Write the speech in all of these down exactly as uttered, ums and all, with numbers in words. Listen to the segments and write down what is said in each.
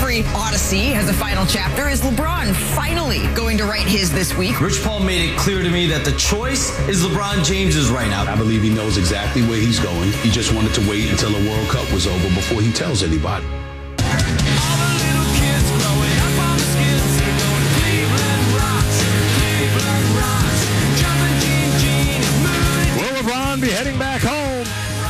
every odyssey has a final chapter. Is LeBron finally going to write his this week? Rich Paul made it clear to me that the choice is LeBron James's right now. I believe he knows exactly where he's going. He just wanted to wait until the World Cup was over before he tells anybody. Will LeBron be heading back home?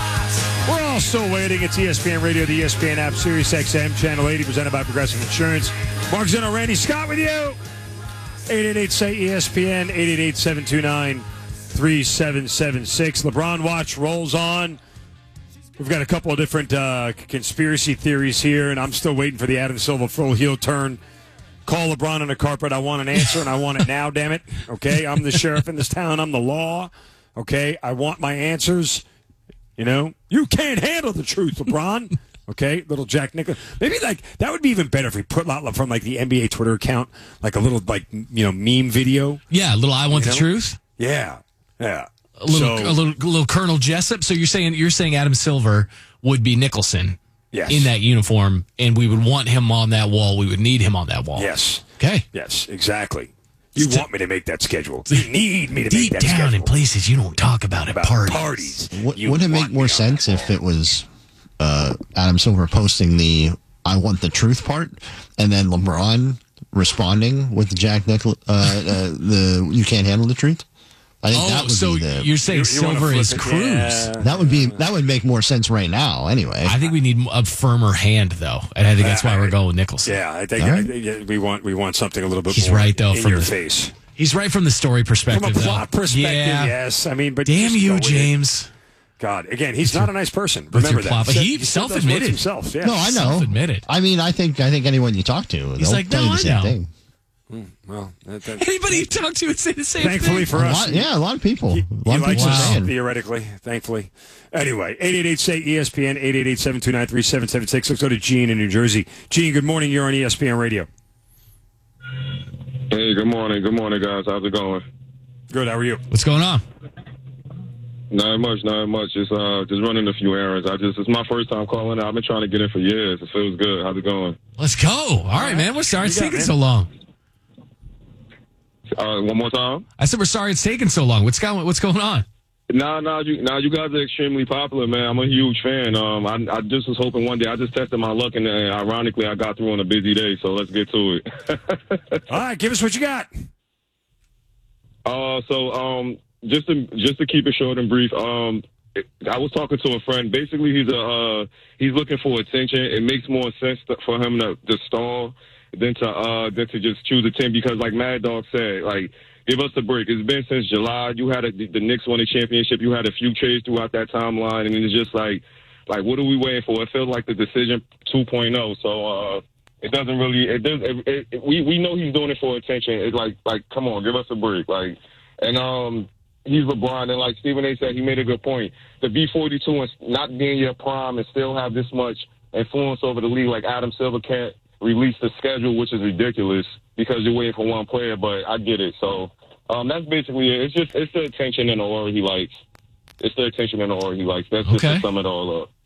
We're all still waiting. It's E S P N Radio, the E S P N app, Sirius X M, Channel eighty, presented by Progressive Insurance. Mark Zeno, Randy Scott with you. eight eight eight, say E S P N, eight eight eight, seven two nine, three seven seven six. LeBron Watch rolls on. We've got a couple of different uh, conspiracy theories here, and I'm still waiting for the Adam Silver full heel turn. Call LeBron on the carpet. I want an answer, and I want it now, damn it. Okay, I'm the sheriff in this town. I'm the law. Okay, I want my answers. You know, you can't handle the truth, LeBron. Okay, little Jack Nicklaus. Maybe like that would be even better if we put out from like the N B A Twitter account, like a little like you know meme video. Yeah, a little I want you the know? truth. Yeah, yeah. A little, so, a little, a little Colonel Jessup. So you're saying you're saying Adam Silver would be Nicholson, yes. in that uniform, and we would want him on that wall. We would need him on that wall. Yes. Okay. Yes. Exactly. You St- want me to make that schedule? You need me to deep make that down schedule. in places you don't talk about, about at parties. parties. What, You wouldn't it want make more me on sense that if wall. it was uh, Adam Silver posting the "I want the truth" part, and then LeBron responding with the Jack Nicklaus, uh, uh, the "You can't handle the truth"? I think Oh, that would so be the. you're saying You- you wanna Silver flip is it? Cruz? Yeah. That would be that would make more sense right now. Anyway, I think we need a firmer hand, though, and I think that's why we're going with Nicholson. Yeah, I think, All I right. think yeah, we want we want something a little bit He's more right, though, in from your the- face. He's right from the story perspective, From a plot though. perspective, yeah. yes. I mean, but Damn just you, go with it. James. God, again, he's not a nice person. What's Remember your that. plot? But said- he said those words self-admitted. himself. Yeah. no, I know. Self-admitted. I mean, I think I think anyone you talk to, He's they'll like, tell no, you the I same know. thing. Well, that, that, Anybody you talk to would say the same thankfully thing. for A us, lot, yeah, a lot of people. He, a he lot of likes people us are saying. theoretically, thankfully. Anyway, eight eight eight, say E S P N, eight eight eight, seven two nine, three seven seven six. Let's go to Gene in New Jersey. Gene, good morning. You're on E S P N Radio. Hey, good morning. Good morning, guys. How's it going? Good, how are you? What's going on? Not much, not much. Just uh, just running a few errands. I just it's my first time calling. I've been trying to get in for years. It feels good. How's it going? Let's go. All right, man. We're sorry it's You got taking it, so long. Uh, one more time. I said we're sorry it's taking so long. What's going What's going on? Nah, nah, you, nah, you guys are extremely popular, man. I'm a huge fan. Um, I, I just was hoping one day. I just tested my luck, and uh, ironically, I got through on a busy day. So let's get to it. All right, give us what you got. Uh, so um, just to just to keep it short and brief, um, I was talking to a friend. Basically, he's a uh, he's looking for attention. It makes more sense to, for him to, to stall than to uh, than to just choose a team because, like Mad Dog said, like give us a break. It's been since July. You had a, the Knicks won a championship. You had a few trades throughout that timeline, and it's just like like what are we waiting for? It feels like the decision two point oh. So. Uh, It doesn't really. It does. It, it, it, we we know he's doing it for attention. It's like like come on, give us a break. Like and um, he's LeBron, and like Stephen A. said, he made a good point. To be forty-two and not be in your prime and still have this much influence over the league, like Adam Silver can't release the schedule, which is ridiculous because you're waiting for one player. But I get it. So um, that's basically it. It's just it's the attention and the aura he likes. It's the attention and the aura he likes. That's just Okay. to sum it all up.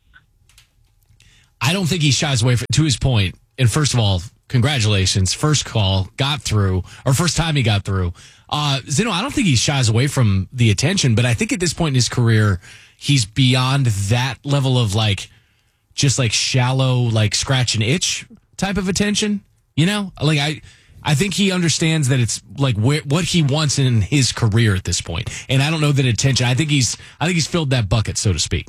I don't think he shies away from, to his point. And first of all, congratulations. First call, got through, or first time he got through. Uh, Zeno, I don't think he shies away from the attention, but I think at this point in his career, he's beyond that level of like, just like shallow, like scratch and itch type of attention. You know, like I, I think he understands that it's like where, what he wants in his career at this point. And I don't know that attention. I think he's, I think he's filled that bucket, so to speak.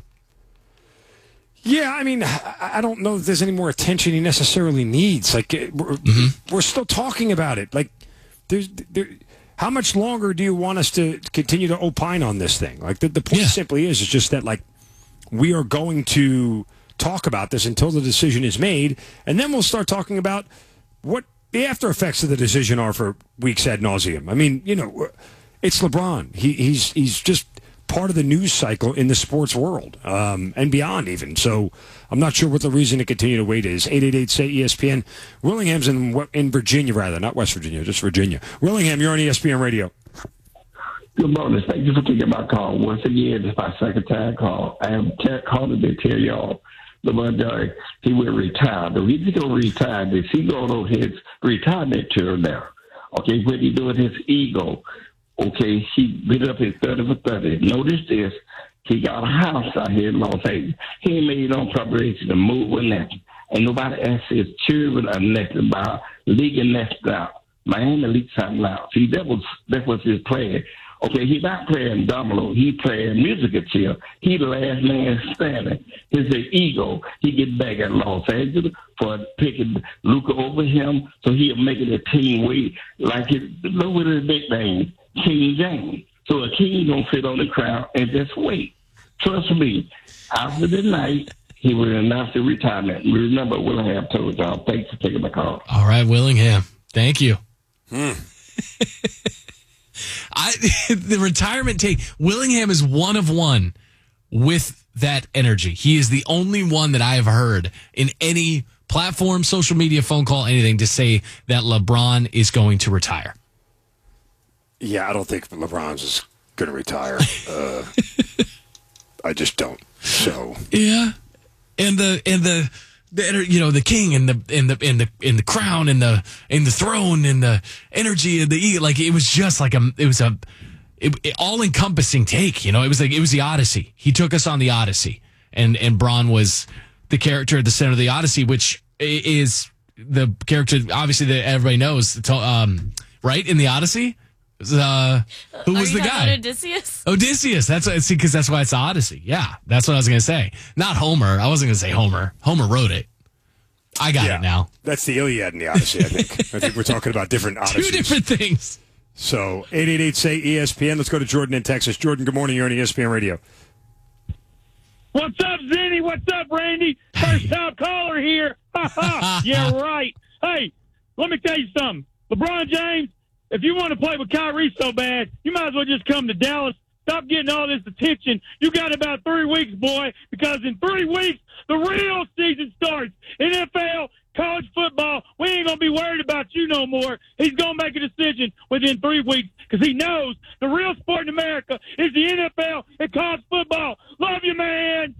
Yeah, I mean, I I don't know if there's any more attention he necessarily needs. Like, uh, we're, Mm-hmm. we're still talking about it. Like, there's, there, how much longer do you want us to continue to opine on this thing? Like, the, the point Yeah. simply is, is just that, like, we are going to talk about this until the decision is made, and then we'll start talking about what the after effects of the decision are for weeks ad nauseum. I mean, you know, it's LeBron. He, he's he's just part of the news cycle in the sports world um, and beyond even. So I'm not sure what the reason to continue to wait is. eight eight eight, say E S P N. Willingham's in in Virginia, rather, not West Virginia, just Virginia. Willingham, you're on E S P N Radio. Good morning. Thank you for taking my call. Once again, it's my second time call. I am t- calling to tell y'all LeBron James, he will retire. Though he's going to retire this. He going on his retirement tour now. Okay, when he doing his ego, okay, he been up his thirty for thirty. Notice this. He got a house out here in Los Angeles. He ain't made no preparation to move or nothing. And nobody asked his children or nothing about leaking next out. Miami leaks out loud. See, that was that was his plan. Okay, he's not playing domino. He playing musical chair. He the last man standing. His ego. He get back at Los Angeles for picking Luka over him, so he'll make it a team way like his look at his big name, King James. So a king gonna sit on the crown and just wait. Trust me. After the night, he will announce the retirement. Remember, Willingham told y'all. Thanks for taking my call. All right, Willingham. Thank you. Hmm. I the retirement take. Willingham is one of one with that energy. He is the only one that I have heard in any platform, social media, phone call, anything to say that LeBron is going to retire. Yeah, I don't think LeBron's is going to retire. Uh, I just don't. So yeah, and the and the. The, you know, the king and the and the and the and the crown and the and the throne and the energy and the like. It was just like a it was a it, it, all encompassing take. You know, it was like it was the Odyssey. He took us on the Odyssey, and and Bron was the character at the center of the Odyssey, which is the character obviously that everybody knows. Um, right in the Odyssey, uh, who was Are you Oh, the talking guy? about Odysseus? Odysseus. That's what, see, because that's why it's the Odyssey. Yeah, that's what I was going to say. Not Homer. I wasn't going to say Homer. Homer wrote it. I got yeah, it now. That's the Iliad and the Odyssey, I think. I think we're talking about different Odysseys. Two different things. So, eight eight eight, say E S P N. Let's go to Jordan in Texas. Jordan, good morning. You're on E S P N Radio. What's up, Zinni? What's up, Randy? First time caller here. Yeah, right. Hey, let me tell you something. LeBron James, if you want to play with Kyrie so bad, you might as well just come to Dallas. Stop getting all this attention. You got about three weeks, boy, because in three weeks, the real season starts. N F L, college football, we ain't going to be worried about you no more. He's going to make a decision within three weeks because he knows the real sport in America is the N F L and college football. Love you, man.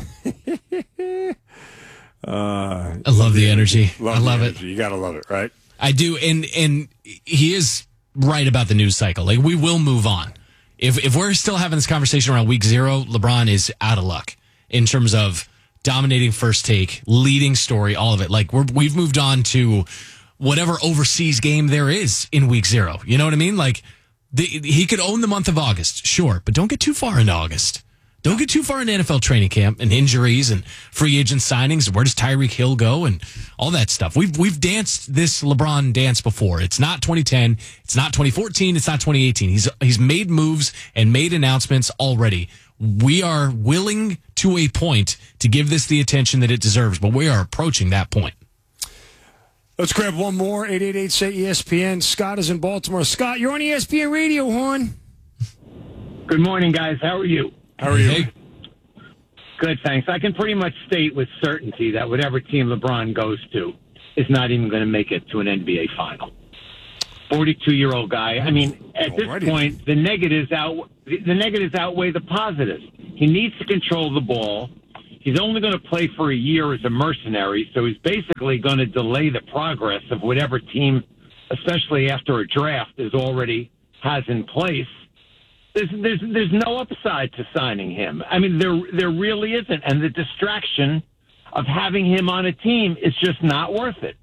Uh, I love the energy. Love I love the it. energy. You got to love it, right? I do, and and he is right about the news cycle. Like, we will move on. If if we're still having this conversation around week zero, LeBron is out of luck in terms of dominating first take, leading story, all of it. Like, we're, we've moved on to whatever overseas game there is in week zero. You know what I mean? Like, the, he could own the month of August, sure, but don't get too far into August. Don't get too far into N F L training camp and injuries and free agent signings. Where does Tyreek Hill go and all that stuff? We've we've danced this LeBron dance before. It's not twenty ten. It's not twenty fourteen. It's not twenty eighteen. He's he's made moves and made announcements already. We are willing to a point to give this the attention that it deserves, but we are approaching that point. Let's grab one more. eight eight eight, say E S P N. Scott is in Baltimore. Scott, you're on E S P N Radio, hon. Good morning, guys. How are you? How are you? Hey. Good, thanks. I can pretty much state with certainty that whatever team LeBron goes to is not even going to make it to an N B A final. forty-two-year-old guy. I mean, at this Alrighty. point, the negatives out the negatives outweigh the positives. He needs to control the ball. He's only going to play for a year as a mercenary, so he's basically going to delay the progress of whatever team, especially after a draft, is already has in place. There's, there's, there's no upside to signing him. I mean, there, there really isn't. And the distraction of having him on a team is just not worth it.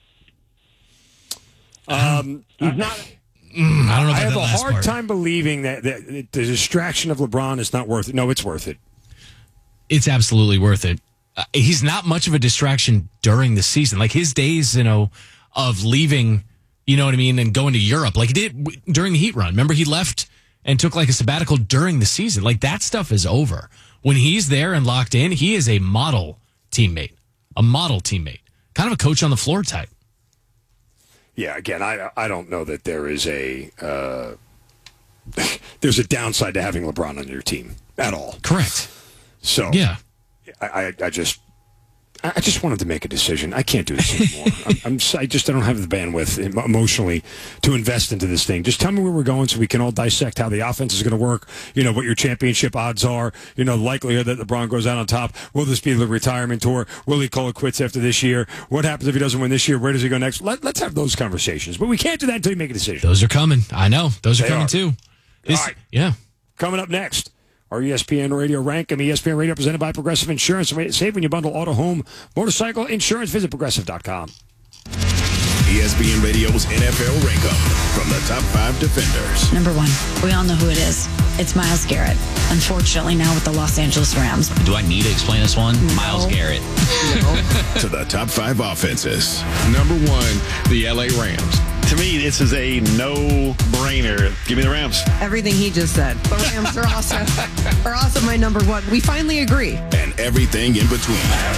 Um, He's not. Mm, I don't know about I have that a last hard part. time believing that, that the distraction of LeBron is not worth it. No, it's worth it. It's absolutely worth it. Uh, he's not much of a distraction during the season. Like, his days, you know, of leaving, you know what I mean, and going to Europe, like he did w- during the Heat run. Remember, he left and took like a sabbatical during the season. Like, that stuff is over. When he's there and locked in, he is a model teammate, a model teammate, kind of a coach on the floor type. Yeah, again, I I don't know that there is a uh, there's a downside to having LeBron on your team at all. Correct. So Yeah. I, I, I just I just wanted to make a decision. I can't do this anymore. I'm, I'm, I just I don't have the bandwidth emotionally to invest into this thing. Just tell me where we're going so we can all dissect how the offense is going to work. You know, what your championship odds are. You know, likelihood that LeBron goes out on top. Will this be the retirement tour? Will he call it quits after this year? What happens if he doesn't win this year? Where does he go next? Let, let's have those conversations. But we can't do that until you make a decision. Those are coming. I know. Those are They coming are. too. This, All right. Yeah. Coming up next, our E S P N Radio Rank and E S P N Radio presented by Progressive Insurance. Save when you bundle auto, home, motorcycle insurance. Visit progressive dot com. E S P N Radio's N F L Rank-Up from the top five defenders. Number one, we all know who it is. It's Myles Garrett. Unfortunately, now with the Los Angeles Rams. Do I need to explain this one? No. Myles Garrett. To the top five offenses. Number one, the L A Rams. To me, this is a no-brainer. Give me the Rams. Everything he just said. The Rams are also, are also my number one. We finally agree. And everything in between.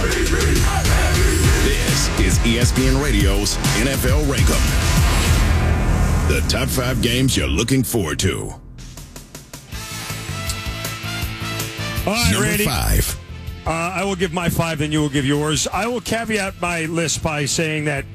This is E S P N Radio's N F L Rank-Up. The top five games you're looking forward to. All right, Number Randy. five. Uh, I will give my five, then you will give yours. I will caveat my list by saying that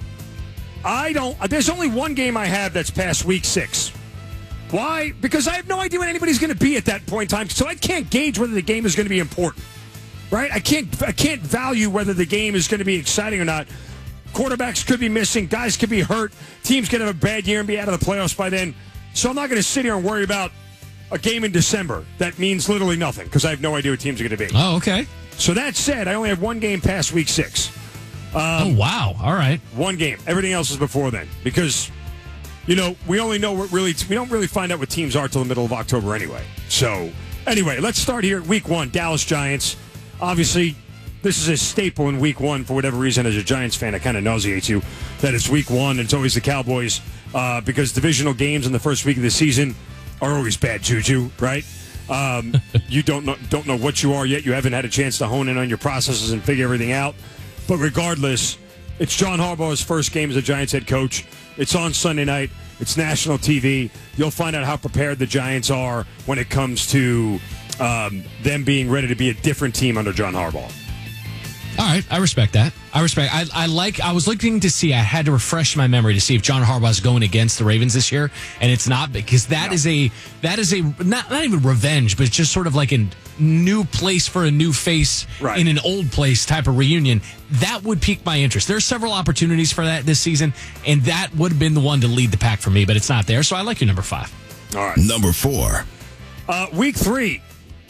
I don't. There's only one game I have that's past week six. Why? Because I have no idea when anybody's going to be at that point in time, so I can't gauge whether the game is going to be important. Right? I can't. I can't value whether the game is going to be exciting or not. Quarterbacks could be missing. Guys could be hurt. Teams could have a bad year and be out of the playoffs by then. So I'm not going to sit here and worry about a game in December that means literally nothing because I have no idea what teams are going to be. Oh, okay. So that said, I only have one game past week six. Um, oh, wow. All right. One game. Everything else is before then because, you know, we only know what really, we don't really find out what teams are till the middle of October anyway. So, anyway, let's start here at week one. Dallas Giants. Obviously, this is a staple in week one for whatever reason. As a Giants fan, it kind of nauseates you that it's week one and it's always the Cowboys uh, because divisional games in the first week of the season are always bad juju, right? Um, you don't know, don't know what you are yet. You haven't had a chance to hone in on your processes and figure everything out. But regardless, it's John Harbaugh's first game as a Giants head coach. It's on Sunday night. It's national T V. You'll find out how prepared the Giants are when it comes to um, them being ready to be a different team under John Harbaugh. All right, I respect that. I respect. I, I like. I was looking to see. I had to refresh my memory to see if John Harbaugh's going against the Ravens this year, and it's not because that no. is a that is a not not even revenge, but it's just sort of like a new place for a new face right. in an old place type of reunion. That would pique my interest. There are several opportunities for that this season, and that would have been the one to lead the pack for me, but it's not there. So I like your number five. All right, number four. Uh, week three,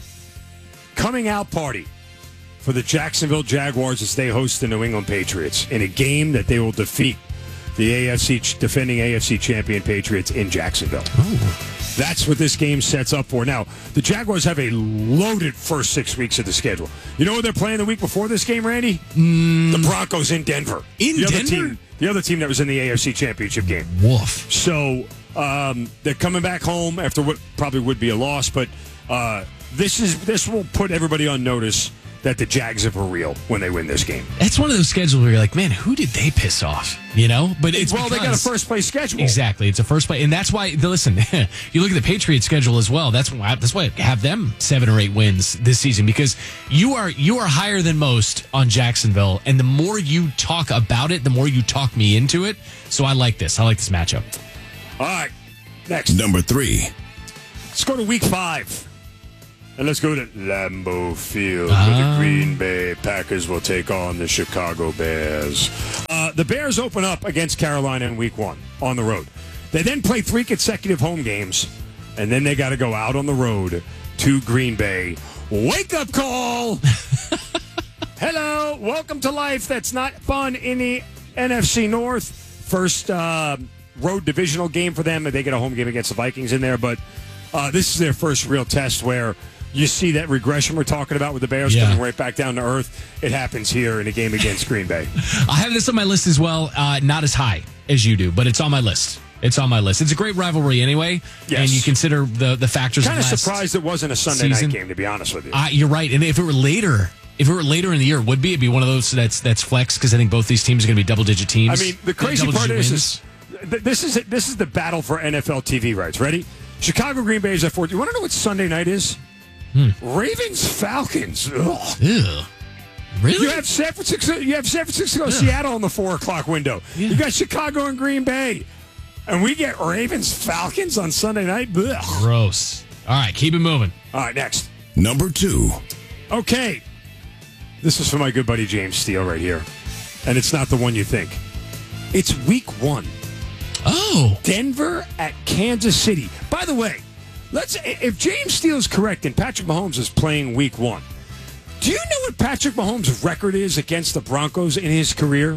coming out party for the Jacksonville Jaguars as they host the New England Patriots in a game that they will defeat the A F C defending A F C champion Patriots in Jacksonville. Ooh. That's what this game sets up for. Now, the Jaguars have a loaded first six weeks of the schedule. You know what they're playing the week before this game, Randy? Mm. The Broncos in Denver. In the Denver? Other team, the other team that was in the A F C championship game. Woof. So um, they're coming back home after what probably would be a loss, but uh, this is this will put everybody on notice that the Jags are for real when they win this game. It's one of those schedules where you're like, man, who did they piss off? You know, but it's well, because, they got a first place schedule. Exactly, it's a first place, and that's why. Listen, you look at the Patriots schedule as well. That's why. That's why I have them seven or eight wins this season because you are you are higher than most on Jacksonville, and the more you talk about it, the more you talk me into it. So I like this. I like this matchup. All right, next number three. Let's go to week five. And let's go to Lambeau Field Ah. where the Green Bay Packers will take on the Chicago Bears. Uh, the Bears open up against Carolina in week one on the road. They then play three consecutive home games, and then they got to go out on the road to Green Bay. Wake up call! Hello, welcome to life. That's not fun in the N F C North. First uh, road divisional game for them. They get a home game against the Vikings in there, but uh, this is their first real test where you see that regression we're talking about with the Bears Yeah. coming right back down to earth. It happens here in a game against Green Bay. I have this on my list as well. Uh, not as high as you do, but it's on my list. It's on my list. It's a great rivalry anyway, Yes. and you consider the the factors. Kind of of last surprised it wasn't a Sunday season. night game, to be honest with you. Uh, you're right, and if it were later, if it were later in the year, it would be. It'd be one of those that's that's flex because I think both these teams are going to be double digit teams. I mean, the crazy Double part digit is, wins. is th- this is this is the battle for N F L T V rights. Ready? Chicago Green Bay is at four. You want to know what Sunday night is? Hmm. Ravens Falcons. Ugh. Ew. Really? You have San Francisco, you have San Francisco, yeah. Seattle in the four o'clock window. Yeah. You got Chicago and Green Bay. And we get Ravens Falcons on Sunday night. Blech. Gross. All right, keep it moving. All right, next. Number two. Okay. This is for my good buddy James Steele right here. And it's not the one you think. It's week one. Oh. Denver at Kansas City. By the way, let's if James Steele is correct and Patrick Mahomes is playing week one, do you know what Patrick Mahomes' record is against the Broncos in his career?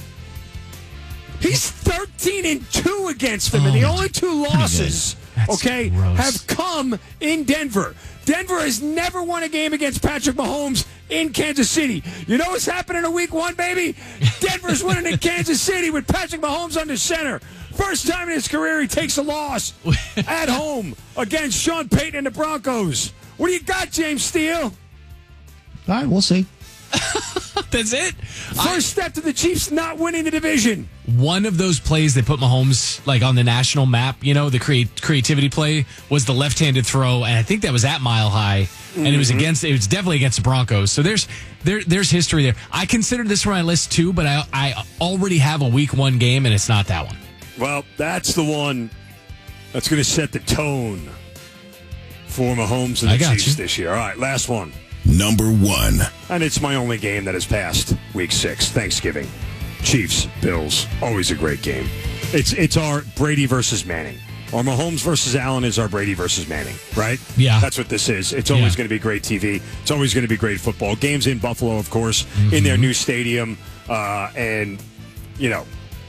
He's thirteen and two against them, oh, and the only two losses, okay, gross. have come in Denver. Denver has never won a game against Patrick Mahomes in Kansas City. You know what's happening in week one, baby? Denver's winning in Kansas City with Patrick Mahomes under center. First time in his career he takes a loss at home against Sean Payton and the Broncos. What do you got, James Steele? All right, we'll see. That's it. First I, step to the Chiefs not winning the division. One of those plays that put Mahomes like on the national map, you know, the create, creativity play was the left-handed throw, and I think that was at Mile High, and mm-hmm. it was against. It was definitely against the Broncos. So there's there there's history there. I considered this for my list too, but I I already have a week one game, and it's not that one. Well, that's the one that's going to set the tone for Mahomes and the Chiefs you. this year. All right, last one. Number one. And it's my only game that has passed week six, Thanksgiving. Chiefs, Bills, always a great game. It's it's our Brady versus Manning. Our Mahomes versus Allen is our Brady versus Manning, right? Yeah. That's what this is. It's always yeah. going to be great T V. It's always going to be great football. Games in Buffalo, of course, mm-hmm. in their new stadium. Uh, and, you know,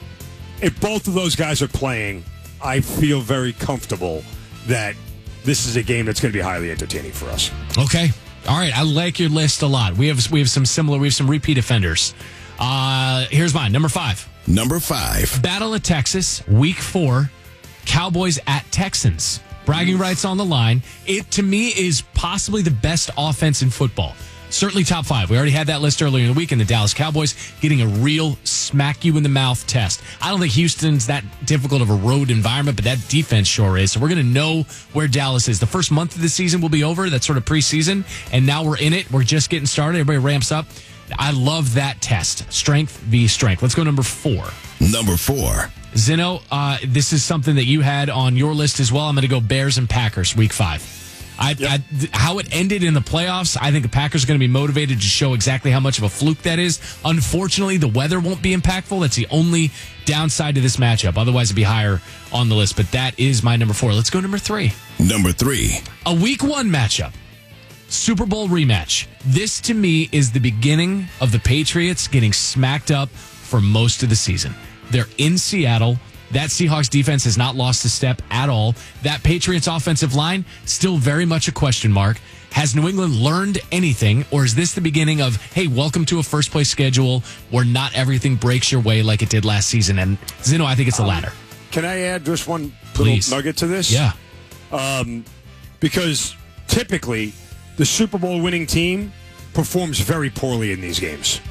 if both of those guys are playing, I feel very comfortable that this is a game that's going to be highly entertaining for us. Okay. All right, I like your list a lot. We have we have some similar, we have some repeat offenders. Uh, here's mine, number five. Number five. Battle of Texas, week four, Cowboys at Texans. Bragging rights on the line. It, to me, is possibly the best offense in football. Certainly top five. We already had that list earlier in the week, and the Dallas Cowboys getting a real smack-you-in-the-mouth test. I don't think Houston's that difficult of a road environment, but that defense sure is. So we're going to know where Dallas is. The first month of the season will be over. That's sort of preseason, and now we're in it. We're just getting started. Everybody ramps up. I love that test. Strength v. strength. Let's go number four. Number four. Zeno, uh, this is something that you had on your list as well. I'm going to go Bears and Packers, week five. I, yep. I, th- how it ended in the playoffs, I think the Packers are going to be motivated to show exactly how much of a fluke that is. Unfortunately, the weather won't be impactful. That's the only downside to this matchup. Otherwise, it'd be higher on the list. But that is my number four. Let's go number three. Number three. A week one matchup. Super Bowl rematch. This, to me, is the beginning of the Patriots getting smacked up for most of the season. They're in Seattle. That Seahawks defense has not lost a step at all. That Patriots offensive line, still very much a question mark. Has New England learned anything, or is this the beginning of, hey, welcome to a first-place schedule where not everything breaks your way like it did last season? And, Zeno, I think it's the um, latter. Can I add just one little Please. nugget to this? Yeah. Um, because typically the Super Bowl winning team performs very poorly in these games.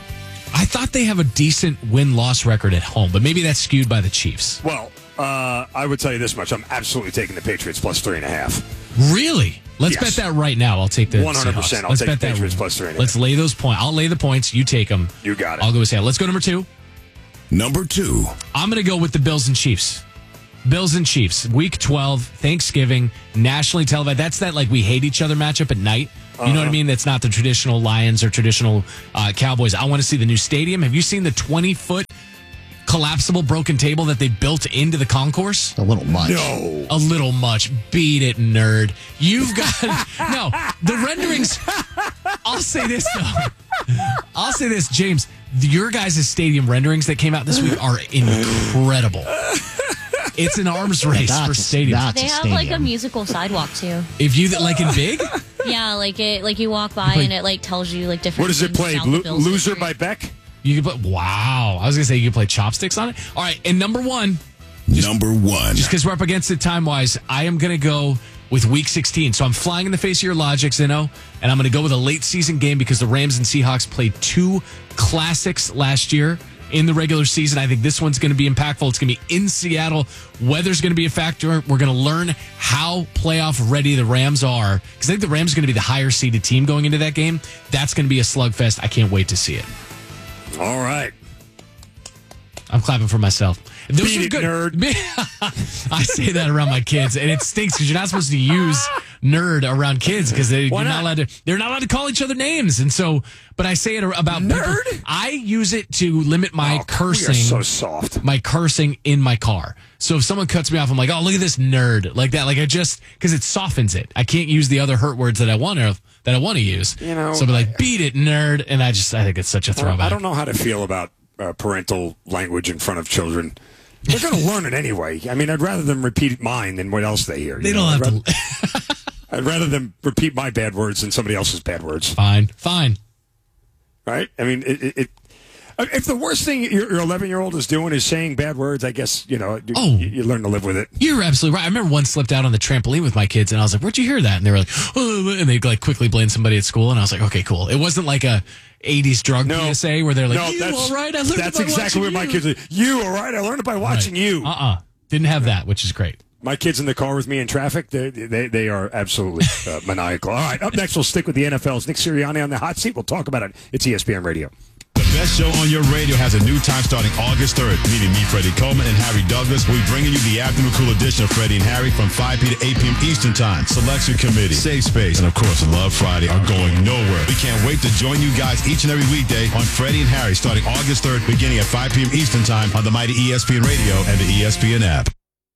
I thought they have a decent win-loss record at home, but maybe that's skewed by the Chiefs. Well, uh, I would tell you this much. I'm absolutely taking the Patriots plus three and a half. Really? Let's yes. bet that right now. I'll take the one hundred percent. Seahawks. I'll Let's take bet the Patriots that. plus three and a half. Let's lay those points. I'll lay the points. You take them. You got it. I'll go with Seattle. Let's go number two. Number two. I'm going to go with the Bills and Chiefs. Bills and Chiefs. Week twelve, Thanksgiving, nationally televised. That's that, like, we hate each other matchup at night. You know uh-huh. what I mean? That's not the traditional Lions or traditional uh, Cowboys. I want to see the new stadium. Have you seen the twenty-foot collapsible broken table that they built into the concourse? A little much. No. A little much. Beat it, nerd. You've got... no, the renderings... I'll say this, though. I'll say this, James. Your guys' stadium renderings that came out this week are incredible. It's an arms race that's, for stadiums. They have stadium. like a musical sidewalk too. If you like in big, yeah, like it, like you walk by you and it like tells you like different. What does it play? Lo- Loser by Beck. You can play. Wow, I was gonna say you can play chopsticks on it. All right, and number one, just, number one, just because we're up against it time wise, I am gonna go with Week sixteen. So I'm flying in the face of your logic, Zeno, and I'm gonna go with a late season game because the Rams and Seahawks played two classics last year. in the regular season. I think this one's going to be impactful. It's going to be in Seattle. Weather's going to be a factor. We're going to learn how playoff ready the Rams are, because I think the Rams are going to be the higher seeded team going into that game. That's going to be a slugfest. I can't wait to see it. All right. I'm clapping for myself. Those Beat are it, good. nerd. I say that around my kids, and it stinks because you're not supposed to use nerd around kids because they, you're not? not allowed to. They're not allowed to call each other names, and so. But I say it about nerd. People. I use it to limit my Oh, cursing. we are so soft. My cursing in my car. So if someone cuts me off, I'm like, oh, look at this nerd, like that. Like I just because it softens it. I can't use the other hurt words that I want to that I want to use. You know, so I'll be like, beat it, nerd, and I just I think it's such a throwback. I don't know how to feel about uh, parental language in front of children. They're going to learn it anyway. I mean, I'd rather them repeat mine than what else they hear. They know? don't have I'd rather, to. I'd rather them repeat my bad words than somebody else's bad words. Fine, fine. Right? I mean, it. it, it if the worst thing your eleven-year-old is doing is saying bad words, I guess, you know, you, oh, you learn to live with it. You're absolutely right. I remember one slipped out on the trampoline with my kids, and I was like, where'd you hear that? And they were like, oh, and they like quickly blamed somebody at school, and I was like, okay, cool. It wasn't like a eighties drug no, P S A where they're like, no, you that's, all right? I learned That's it by exactly what watching my you. kids are. You all right? I learned it by watching right. you. Uh-uh. Didn't have that, which is great. My kids in the car with me in traffic, they they, they are absolutely uh, maniacal. All right, up next, we'll stick with the N F L's Nick Sirianni on the hot seat. We'll talk about it. It's E S P N Radio. The best show on your radio has a new time starting August third. Meeting me, Freddie Coleman, and Harry Douglas. We'll be bringing you the afternoon cool edition of Freddie and Harry from five p.m. to eight p.m. Eastern Time. Selection Committee, Safe Space, and of course, Love Friday are going nowhere. We can't wait to join you guys each and every weekday on Freddie and Harry starting August third, beginning at five p.m. Eastern Time on the mighty E S P N Radio and the E S P N app.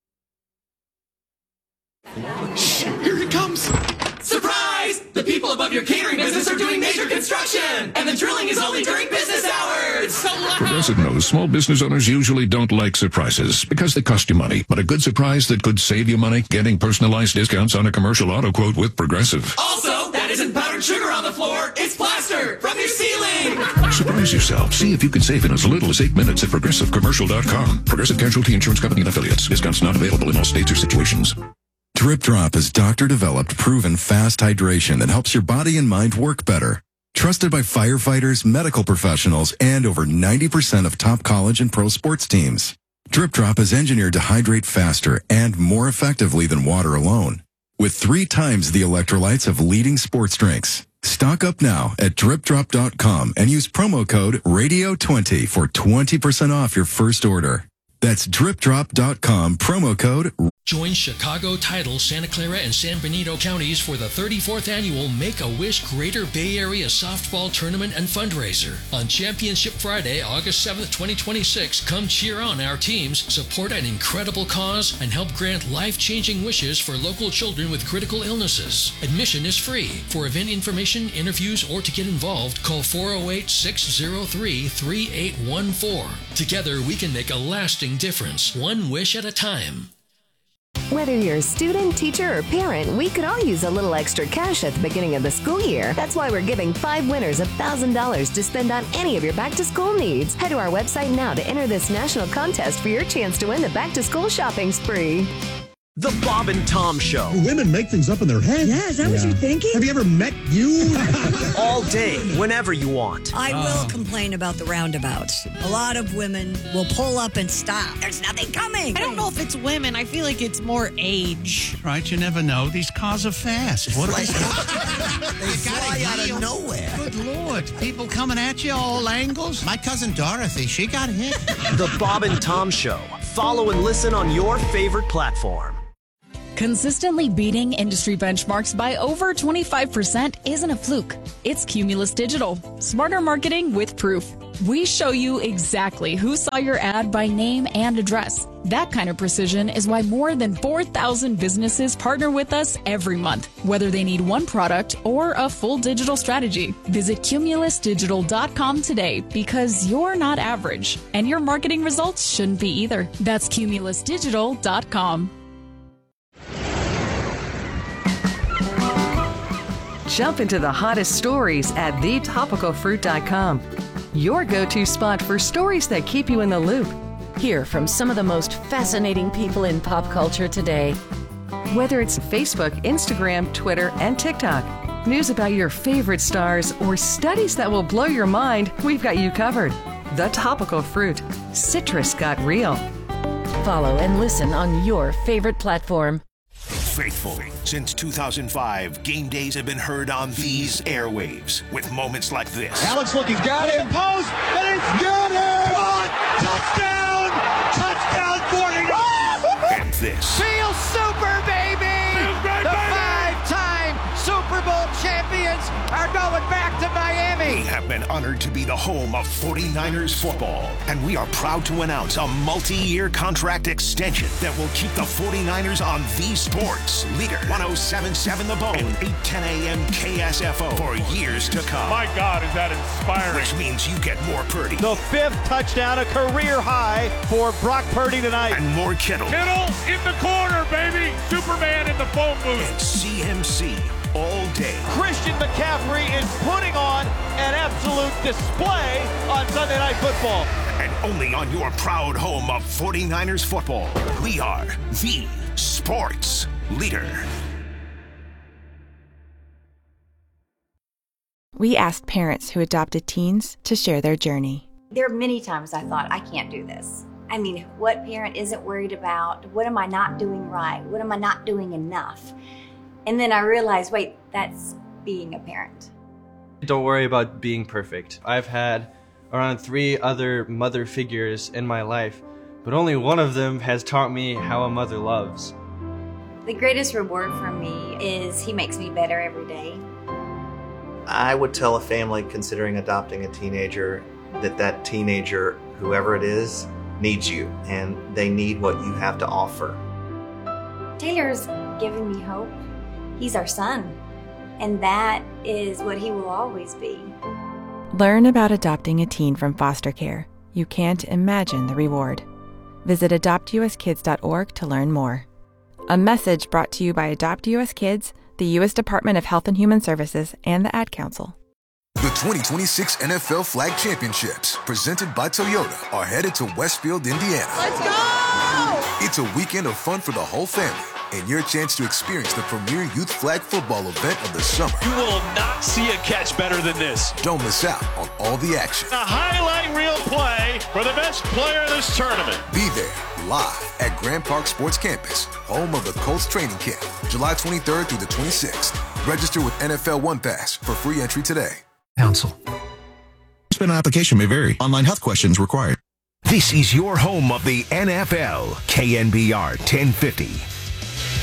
Shh, here it comes. Surprise! The people above your catering business are doing major construction, and the drilling is only during business hours. Progressive knows small business owners usually don't like surprises because they cost you money. But a good surprise that could save you money, getting personalized discounts on a commercial auto quote with Progressive. Also, that isn't powdered sugar on the floor. It's plaster from your ceiling. Surprise yourself. See if you can save in as little as eight minutes at progressive commercial dot com. Progressive Casualty Insurance Company and affiliates. Discounts not available in all states or situations. Drip Drop is doctor-developed, proven fast hydration that helps your body and mind work better. Trusted by firefighters, medical professionals, and over ninety percent of top college and pro sports teams. Drip Drop is engineered to hydrate faster and more effectively than water alone, with three times the electrolytes of leading sports drinks. Stock up now at drip drop dot com and use promo code radio twenty for twenty percent off your first order. That's drip drop dot com, promo code. Join Chicago, Tidal, Santa Clara, and San Benito counties for the thirty-fourth annual Make-A-Wish Greater Bay Area Softball Tournament and Fundraiser. On Championship Friday, August seventh, twenty twenty-six, come cheer on our teams, support an incredible cause, and help grant life-changing wishes for local children with critical illnesses. Admission is free. For event information, interviews, or to get involved, call four oh eight, six oh three, three eight one four. Together, we can make a lasting difference, one wish at a time. Whether you're a student, teacher, or parent, we could all use a little extra cash at the beginning of the school year. That's why we're giving five winners one thousand dollars to spend on any of your back-to-school needs. Head to our website now to enter this national contest for your chance to win the back-to-school shopping spree. The Bob and Tom Show. Women make things up in their head. Yeah, is that yeah. what you're thinking? Have you ever met you? All day, whenever you want. I oh. will complain about the roundabouts. A lot of women will pull up and stop. There's nothing coming. I don't know if it's women. I feel like it's more age. Right, you never know. These cars are fast. What like, they fly out of nowhere. Good Lord. People coming at you all angles. My cousin Dorothy, she got hit. The Bob and Tom Show. Follow and listen on your favorite platform. Consistently beating industry benchmarks by over twenty-five percent isn't a fluke. It's Cumulus Digital. Smarter marketing with proof. We show you exactly who saw your ad by name and address. That kind of precision is why more than four thousand businesses partner with us every month, whether they need one product or a full digital strategy. Visit cumulus digital dot com today because you're not average, and your marketing results shouldn't be either. That's cumulus digital dot com. Jump into the hottest stories at the topical fruit dot com. Your go-to spot for stories that keep you in the loop. Hear from some of the most fascinating people in pop culture today. Whether it's Facebook, Instagram, Twitter, and TikTok, news about your favorite stars, or studies that will blow your mind, we've got you covered. The Topical Fruit. Citrus got real. Follow and listen on your favorite platform. Faithful. Since two thousand five, game days have been heard on these airwaves with moments like this. Alex looking, got him, post, and it's got him! Touchdown! Touchdown, forty-nine! And this. Feel super, baby! The five-time Super Bowl champions are going back to Miami! We have been honored to be the home of forty-niners football, and we are proud to announce a multi-year contract extension that will keep the forty-niners on the sports leader. ten seventy-seven The Bone and eight ten a.m. K S F O for years to come. My God, is that inspiring? Which means you get more Purdy. The fifth touchdown, a career high for Brock Purdy tonight. And more Kittle. Kittle in the corner, baby! Superman in the phone booth. And C M C all day. Christian McCaffrey is putting on an absolute display on Sunday Night Football. And only on your proud home of forty-niners football, we are the sports leader. We asked parents who adopted teens to share their journey. There are many times I thought, I can't do this. I mean, what parent isn't worried about? What am I not doing right? What am I not doing enough? And then I realized, wait, that's being a parent. Don't worry about being perfect. I've had around three other mother figures in my life, but only one of them has taught me how a mother loves. The greatest reward for me is he makes me better every day. I would tell a family considering adopting a teenager that that teenager, whoever it is, needs you, and they need what you have to offer. Taylor's given me hope. He's our son, and that is what he will always be. Learn about adopting a teen from foster care. You can't imagine the reward. Visit adopt u s kids dot org to learn more. A message brought to you by Adopt U S Kids, the U S Department of Health and Human Services, and the Ad Council. The twenty twenty-six N F L Flag Championships, presented by Toyota, are headed to Westfield, Indiana. Let's go! It's a weekend of fun for the whole family, and your chance to experience the premier youth flag football event of the summer. You will not see a catch better than this. Don't miss out on all the action. A highlight reel play for the best player of this tournament. Be there, live at Grand Park Sports Campus, home of the Colts training camp, July twenty-third through the twenty-sixth. Register with N F L One Pass for free entry today. Council. Spin application may vary. Online health questions required. This is your home of the N F L, K N B R ten fifty.